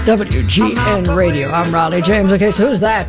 WGN Radio. I'm Raleigh James. Okay, so who's that?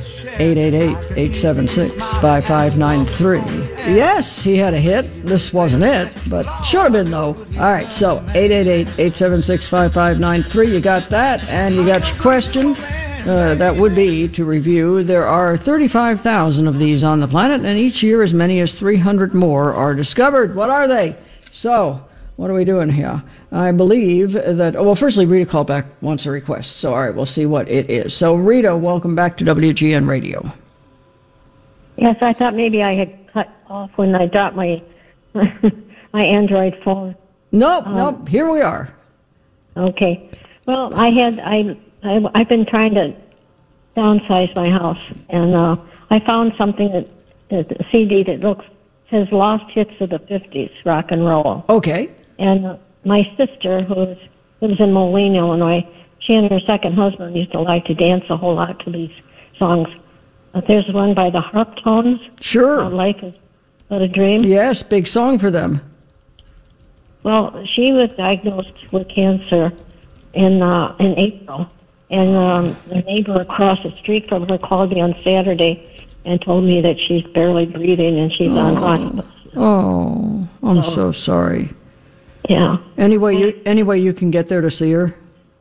888-876-5593. Yes, he had a hit. This wasn't it, but should have been, though. All right, so 888-876-5593. You got that, and you got your question. That would be to review. There are 35,000 of these on the planet, and each year as many as 300 more are discovered. What are they? So, what are we doing here? I believe that, well, firstly, Rita called back wants a request. So, all right, we'll see what it is. So, Rita, welcome back to WGN Radio. Yes, I thought maybe I had cut off when I dropped my my Android phone. Nope, here we are. Okay. Well, I've been trying to downsize my house, and I found something a CD that says Lost Hits of the 50s, rock and roll. Okay. And my sister, who lives in Moline, Illinois, she and her second husband used to like to dance a whole lot to these songs. There's one by the Harptones. Sure. Life is But a Dream. Yes, big song for them. Well, she was diagnosed with cancer in April, and the neighbor across the street from her called me on Saturday and told me that she's barely breathing and she's on hospice. Oh, I'm so sorry. Yeah. Any way you can get there to see her?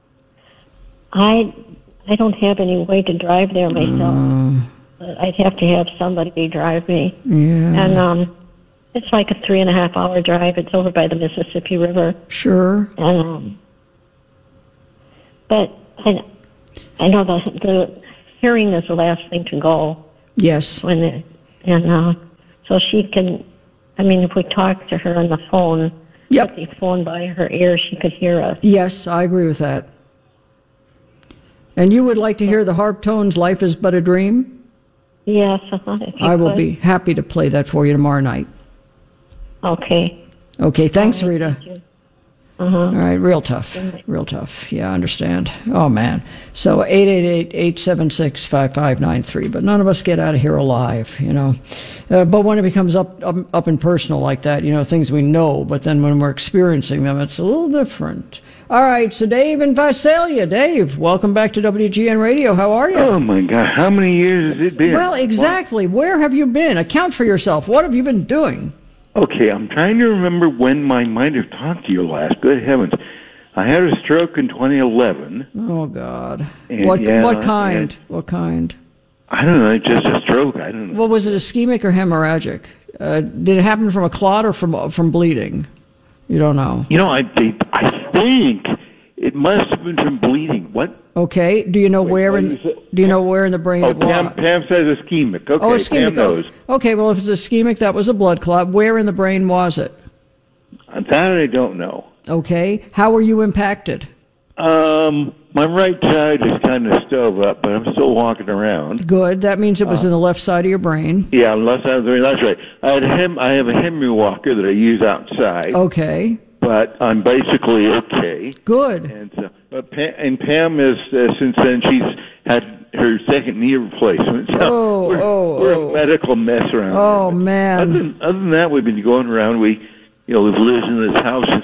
I don't have any way to drive there myself. But I'd have to have somebody drive me. Yeah. And it's like a 3.5-hour drive. It's over by the Mississippi River. Sure. And but I know the hearing is the last thing to go. Yes. So she can. I mean, if we talk to her on the phone, yep, put the phone by her ear, she could hear us. Yes, I agree with that. And you would like to hear the Harptones' "Life Is But a Dream"? Yes, I will be happy to play that for you tomorrow night. Okay. Okay, thanks, Rita. All right, real tough. Yeah, I understand. Oh, man. So 888-876-5593. But none of us get out of here alive, you know. But when it becomes up and personal like that, you know, things we know, but then when we're experiencing them, it's a little different. All right, so Dave in Visalia. Dave, welcome back to WGN Radio. How are you? Oh, my God. How many years has it been? Well, exactly. What? Where have you been? Account for yourself. What have you been doing? Okay, I'm trying to remember when I might have talked to you last. Good heavens. I had a stroke in 2011. Oh, God. And, what kind? What kind? I don't know, just a stroke. I don't know. Well, was it ischemic or hemorrhagic? Did it happen from a clot or from bleeding? You don't know. You know, I think it must have been from bleeding. What? Okay. Do you know where in the brain it was? Pam says ischemic. Okay, ischemic. Pam knows. Okay, well, if it's ischemic, that was a blood clot. Where in the brain was it? That I don't know. Okay. How were you impacted? My right side is kind of stove up, but I'm still walking around. Good. That means it was in the left side of your brain. Yeah, left side of the brain. That's right. I have a Henry walker that I use outside. Okay. But I'm basically okay. Good. And Pam is since then she's had her second knee replacement. So we're a medical mess around. Oh here. man! Other than that, we've been going around. We've lived in this house since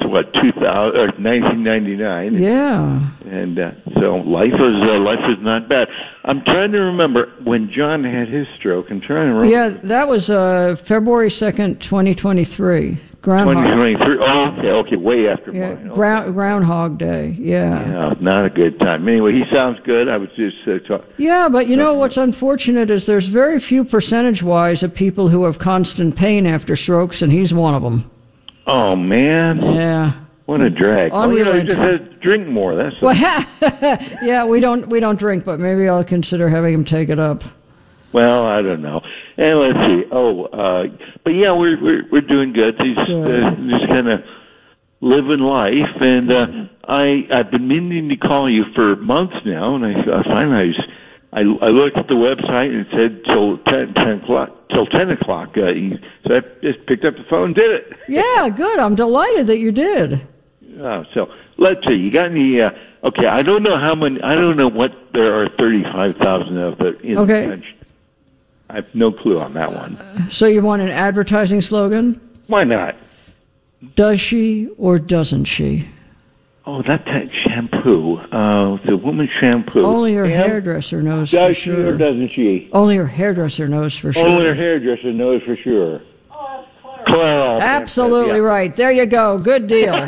1999. Yeah. And so life is not bad. I'm trying to remember when John had his stroke. I'm trying to remember. Yeah, that was February 2nd, 2023. 2023. Oh, okay, way after mine. Okay. Groundhog Day. Yeah, not a good time. Anyway, he sounds good. I was just talking. Yeah, but you know what's unfortunate is there's very few percentage-wise of people who have constant pain after strokes, and he's one of them. Oh man. Yeah. What a drag. Unreal. He just has to drink more. That's well, yeah, we don't drink, but maybe I'll consider having him take it up. Well, I don't know. And let's see. But yeah, we're doing good. He's just kind of living life, and I've been meaning to call you for months now, and I finally I looked at the website and it said till 10 o'clock. So I just picked up the phone and did it. Yeah, good. I'm delighted that you did. So let's see. You got any? Okay, I don't know how many. I don't know what there are 35,000 of in the country. I have no clue on that one. So you want an advertising slogan? Why not? Does she or doesn't she? that shampoo. The woman's shampoo. Only her hairdresser knows for Does she sure. or doesn't she? Only her hairdresser knows for sure. Only her hairdresser knows for sure. Clairol. Absolutely Yeah. right. There you go. Good deal.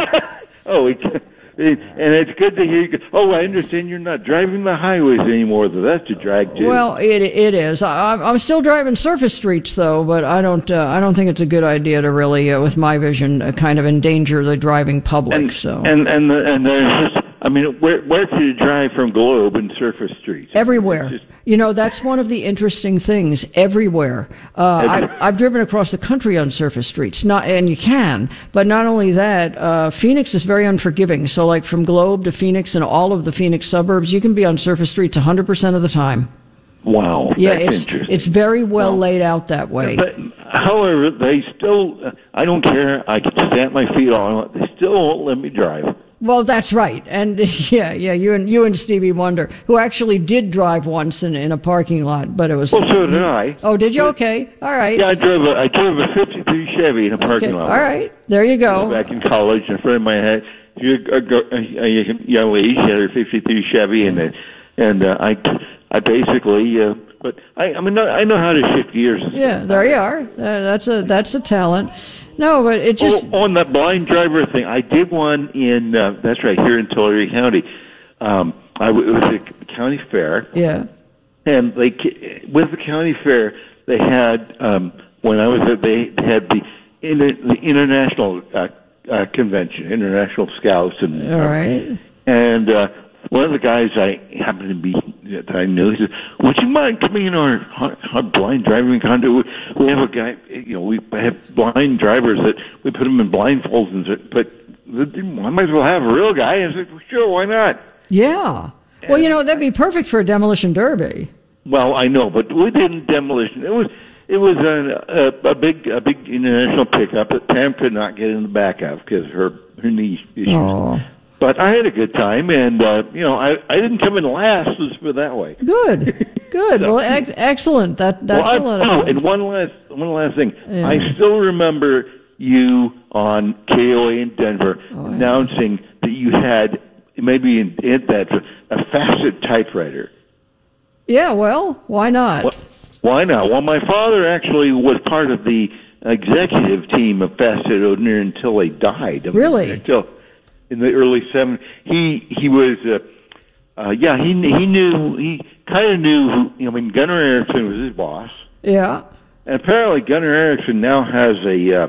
And it's good to hear you. Oh, I understand you're not driving the highways anymore, though. That's a drag, too. Well, it is. I'm still driving surface streets, though, but I don't think it's a good idea to really, with my vision, kind of endanger the driving public. And there's just, I mean, where could you drive from Globe and surface streets? Everywhere. That's one of the interesting things. Everywhere. I've driven across the country on surface streets. And you can. But not only that, Phoenix is very unforgiving. So, like from Globe to Phoenix and all of the Phoenix suburbs, you can be on surface streets 100% of the time. Wow. Yeah, that's interesting. It's very well laid out that way. But, however, they still, I don't care. I can stamp my feet on it. They still won't let me drive. Well, that's right. And yeah, you and Stevie Wonder, who actually did drive once in a parking lot, but it was... Well, so did I. Oh, did you? Okay. All right. Yeah, I drove a 53 Chevy in a parking lot. All right. There you go. Back in college, in front of my head, a young lady, she had her 53 Chevy, and I basically... But I know how to shift gears. Yeah, there you are. That's a talent. No, but it just... on that blind driver thing, I did one in, that's right, here in Tulare County. It was a county fair. Yeah. And with the county fair, they had, when I was there, they had the international convention, International Scouts. And, all right. And one of the guys I happened to be, that I knew, he said, would you mind coming in our blind driving contest? We have a guy, we have blind drivers that we put them in blindfolds, but I might as well have a real guy. I said, well, sure, why not? Yeah. Well, that'd be perfect for a demolition derby. Well, I know, but we didn't demolition. It was a big international pickup that Pam could not get in the back of because her knee issues. Oh. But I had a good time, and I didn't come in last. Let's put it that way. Good. Well, excellent. That's a lot of fun. And one last thing. Yeah. I still remember you on KOA in Denver announcing that you had maybe in that a Facet typewriter. Yeah. Well, why not? Why not? Well, my father actually was part of the executive team of Facet O'Neill until they died. Really? Until in the early 70s, he was, he kind of knew who, Gunnar Erickson was his boss. Yeah. And apparently Gunnar Erickson now has a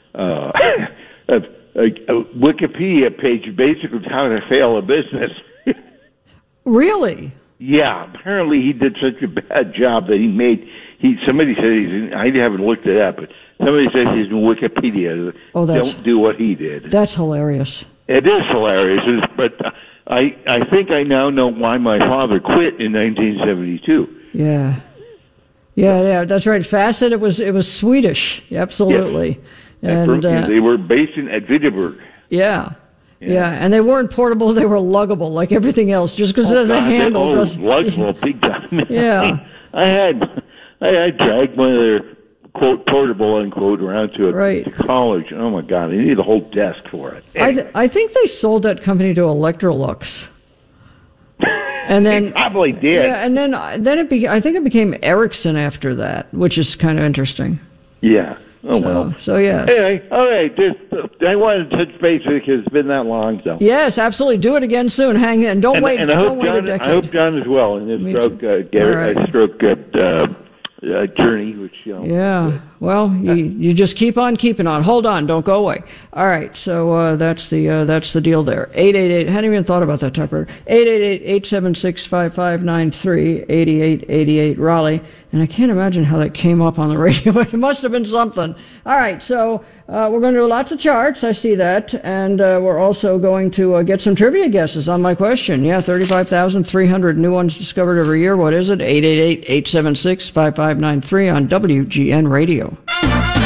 Wikipedia page basically how to fail a business. Really? Yeah, apparently he did such a bad job that somebody said I haven't looked it up, but somebody says he's in Wikipedia. Don't do what he did. That's hilarious. It is hilarious, but I think I now know why my father quit in 1972. Yeah, that's right. Facet, it was Swedish, absolutely. Yes. And they were based at Videberg. Yeah, and they weren't portable; they were luggable, like everything else. Just because it has a handle doesn't. Luggable, big time. Yeah, I dragged one of their quote portable unquote around to college. Oh my God, they need a whole desk for it. Anyway. I think they sold that company to Electrolux. And then they probably did. Yeah, and then I think it became Ericsson after that, which is kind of interesting. Yeah. Oh, So yeah. Anyway, all right. I wanted to touch base with you because it's been that long. So. Yes, absolutely. Do it again soon. Hang in. Don't wait. And I hope John is well in his stroke journey, which yeah. Well, you just keep on keeping on. Hold on, don't go away. All right, so that's the deal there. 888. Hadn't even thought about that typewriter. 888-876-5593. 8888 Raleigh. And I can't imagine how that came up on the radio, but it must have been something. All right, so we're going to do lots of charts. I see that, and we're also going to get some trivia guesses on my question. Yeah, 35,300 new ones discovered every year. What is it? 888-876-5593 on WGN Radio.